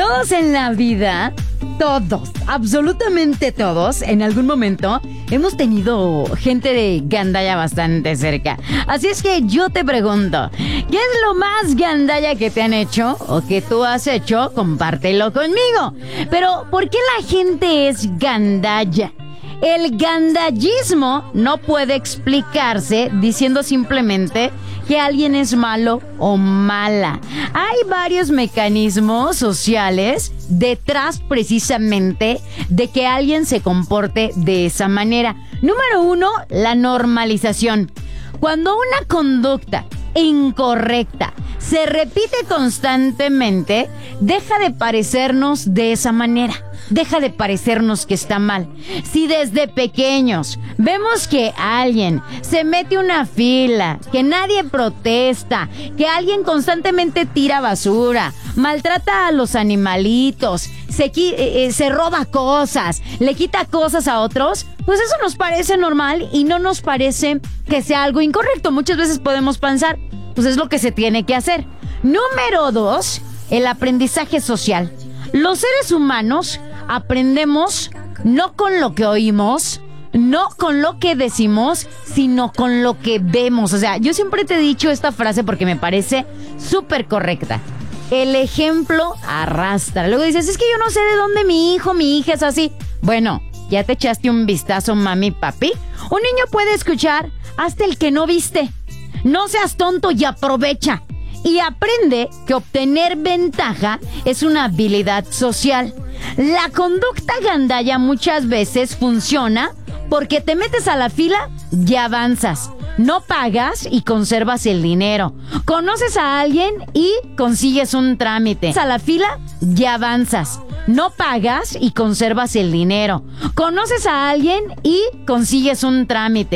Todos en la vida, todos, absolutamente todos, en algún momento hemos tenido gente de gandalla bastante cerca. Así es que yo te pregunto, ¿qué es lo más gandalla que te han hecho o que tú has hecho? Compártelo conmigo. Pero, ¿por qué la gente es gandalla? El gandallismo no puede explicarse diciendo simplemente que alguien es malo o mala. Hay varios mecanismos sociales detrás precisamente de que alguien se comporte de esa manera. Número 1, la normalización. Cuando una conducta incorrecta se repite constantemente, deja de parecernos de esa manera. Deja de parecernos que está mal. Si desde pequeños vemos que alguien se mete una fila, que nadie protesta, que alguien constantemente tira basura, maltrata a los animalitos, se roba cosas, le quita cosas a otros, pues eso nos parece normal y no nos parece que sea algo incorrecto. Muchas veces podemos pensar, pues es lo que se tiene que hacer. Número 2, el aprendizaje social. Los seres humanos aprendemos no con lo que oímos, no con lo que decimos, sino con lo que vemos. O sea, yo siempre te he dicho esta frase porque me parece súper correcta. El ejemplo arrastra. Luego dices, es que yo no sé de dónde mi hijo, mi hija es así. Bueno, ¿ya te echaste un vistazo, mami, papi? Un niño puede escuchar hasta el que no viste. No seas tonto y aprovecha. Y aprende que obtener ventaja es una habilidad social. La conducta gandalla muchas veces funciona porque te metes a la fila y avanzas. No pagas y conservas el dinero. Conoces a alguien y consigues un trámite. A la fila y avanzas. No pagas y conservas el dinero. Conoces a alguien y consigues un trámite.